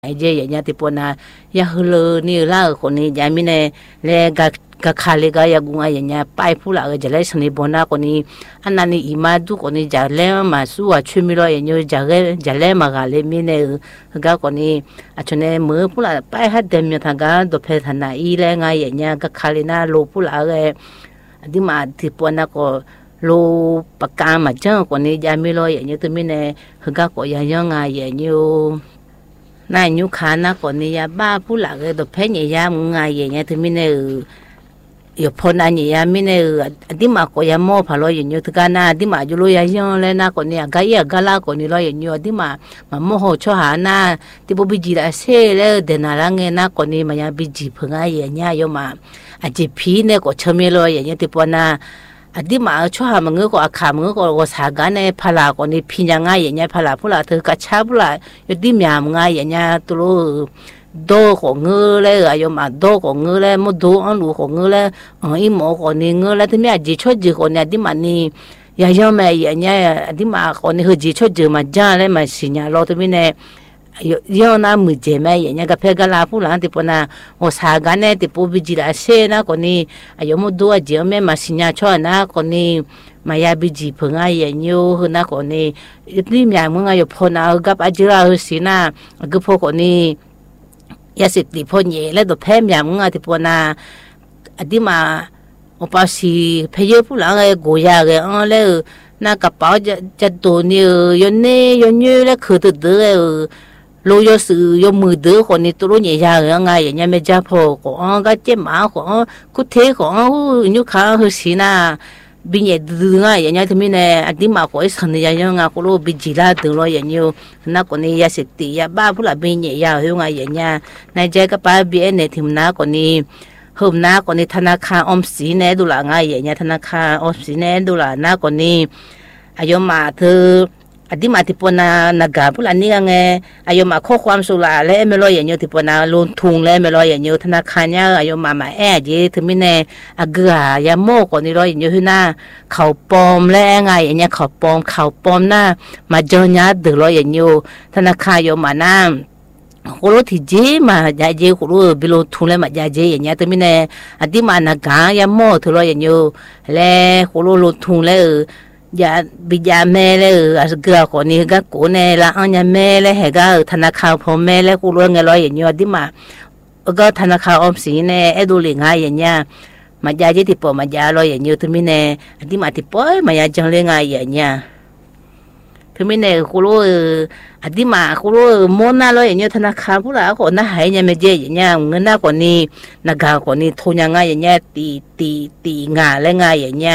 เจอย่างเงี้ยที่ปนายาฮึลนี่ล่าคนนี้ยามิเนเลกคาเลกายากุงอย่างเงี้ยไปผู้ละจะเล่สนิบนาคนนี้อันนั้นนี่อิมาดูคนนี้จะเล่มาสู้ช่วยมิลอย่างเงี้ยจะเล่มากาเลมิเนก็คนนี้อาจจะเนี่ยมือผู้ละไปหัดเดิมอย่างทางการดูเพศนาอีเล่ไงอย่างเงี้ยก็คาเลน่าโลผู้ละเลยดิมาที่ปนก็โลปากกามาเจ้าคนนี้ยามิลอย่างเงี้ยตัวมิเนก็ยังไงอย่างเงี้ยนายยุคานะคนนี้ยาบ้าผู้หลักเลยตัวเพญยามงายอย่างเงี้ยถึงไม่เนี่ยอยู่พนันยาไม่เนี่ยที่มาก็ยาโม่พาลอยอย่างเงี้ยถึงกันนะที่มาอยู่ลอยยังเลยนะคนนี้กายกาลาคนนี้ลอยอย่างเงี้ยที่มาโมโหชอบหานะที่บุบิจิระเซ่เลยเดินอะไรเงี้ยนะคนนี้มายาบิจิเพิ่งไอ้อย่างเงี้ยยมาอาจจะพีเนี่ยก็ชมีลอยอย่างเงี้ยที่ปนาที่มาช่วยมันก็อาขามันก็สากันในพลาคนนี้พิจารณาอย่างเงี้ยพลาผู้ละเธอกระชับผู้ละอยู่ที่มีามงายอย่างเงี้ยตัวโดของเงือเลยอยู่มาโดของเงือเลยมุดอันรู้ของเงือเลยอีหมอคนนี้เงือเลยที่มีจีช่วยจีคนนี้ที่มันนี่ยังไม่อย่างเงี้ยที่มาคนนี้คือจีช่วยจีมาจ้าเลยมาสิญญาเราที่มีเนี่ยย้อนน้ำมือเจไม่อย่างเงี้ยก็เพื่อกลาผู้หลังที่ปนาโอสากันเนี่ยที่ปูบิจิระเซนะคนนี้อยู่มุดเจไม่มาสิญญาช่วยนะคนนี้มายาบิจิเพิ่งไอ้ยังอยู่นะคนนี้ที่มีมึงอยู่พนากับอาจิราสินะก็พวกคนนี้ยาสิติพนี่แล้วตัวแพ้มีมึงที่ปนาที่มาอุปสิเพย์ผู้หลังไอ้กูอยากเลยนะกระเป๋าจะตัวนี้ยันนี่แล้วคือตัวเดือโลยสื่อยมือเดือคนนี้ตัวนี้ยากยังไงอย่างเงี้ยไม่จับพอของก็เจ็บหมาของกุเทของยุคาคือสินะบินเยดื้ออย่างเงี้ยที่มีเนี่ยอดีมาก็ไอ้สันยายังไงก็รู้บิจิลาดึงเลยอย่างเงี้ยนักคนนี้ยาสิติยาบ้าผู้ละบินเยยาอย่างไงอย่างเงี้ยในใจก็ไปบินเนี่ยทีมนักคนนี้เพิ่มนักคนนี้ธนาคารออมสินเนี่ยดูละไงอย่างเงี้ยธนาคารออมสินเนี่ยดูละนักคนนี้อายุมาเธออดีมาที่ปนากาผู้ละนี่ไงอายุมาข้อความสุราและไม่รออย่างเงี้ยที่ปนาลงทุนและไม่รออย่างเงี้ยธนาคารเนี่ยอายุมาแอบยี่ถึงไม่แน่อาเกลือยาโมก่อนนี่รออย่างเงี้ยที่หน้าเขาปอมและไงอย่างเงี้ยเขาปอมหน้ามาเจอเนี่ยเดือดรออย่างเงี้ยธนาคารอายุมาหน้าคนรู้ที่เจมาใจเจคนรู้บิโลทุนเลยมาใจเจอย่างเงี้ยแต่ไม่แน่อดีมานากายาโมถือรออย่างเงี้ยและคนรู้ลงทุนเลยยาบิยาแม่เลยอาสเกลือคนนี้ก็กูเนี่ยละอันยาแม่เลยเหก็ธนาคารพ่อแม่เลยกูรู้เงี้ยรออย่างเงี้ยที่มาก็ธนาคารออมสินเนี่ยไอ้ดูหลิงไงอย่างเงี้ยมาใจเจที่ปอมาใจรออย่างเงี้ยที่ไม่แน่ที่มาที่ปอยมาใจจังเลยไงอย่างเงี้ยที่ไม่แน่กูรู้ที่มากูรู้มอน่ารออย่างเงี้ยธนาคารผู้ละคนน่าหายยังไม่เจอย่างเงี้ยเงินน่าคนนี้นักคนนี้ทุนยังไงอย่างเงี้ยตีงาและไงอย่างเงี้ย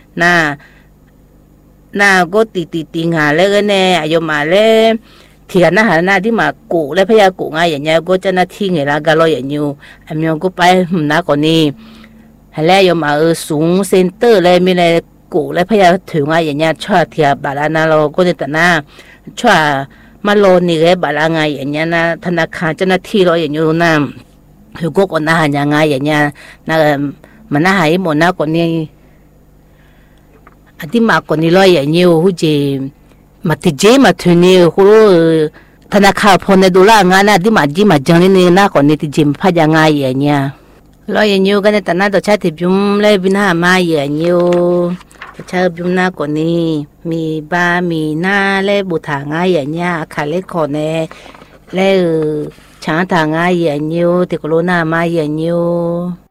น่าก็ตีงาแล้วก็เนี่ยอายุมาแล้วที่กันนะหาหน้าที่มากูและพยากูง่ายอย่างเงี้ยก็จะน่าทิ้งเวลาก็รออย่างอยู่อันนี้ก็ไปนะก่อนนี้แล้วอายุมาสูงเซ็นเตอร์เลยมีอะไรกูและพยาถึงง่ายอย่างเงี้ยชอบเทียบบาลานาเราก็จะแต่หน้าชอบมาโลนี่เลยบาลาไงอย่างเงี้ยนะธนาคารเจ้าหน้าที่เราอย่างอยู่น้ำคือก็น่าหันยังไงอย่างเงี้ยนะมันน่าหายหมดนะก่อนนี้ที่มาคนนี้รอยอย่างเงี้ยหูเจมาที่เจมาทุนเนี่ยหูธนาคารพอในดูแลงานนะที่มาจีมาจังนี่นะคนนี้ที่เจมาพยังไงอย่างเงี้ยรอยอย่างเงี้ยกันแต่น่าตัวชาติบุ้มเลยบินหามาอย่างเงี้ยตัวชาติบุ้มหน้าคนนี้มีบ้ามีหน้าเลยบุตรง่ายอย่างเงี้ยขาเล็กคนเนี่ยเลยช้างทางง่ายอย่างเงี้ยที่โคโรนามาอย่างเงี้ย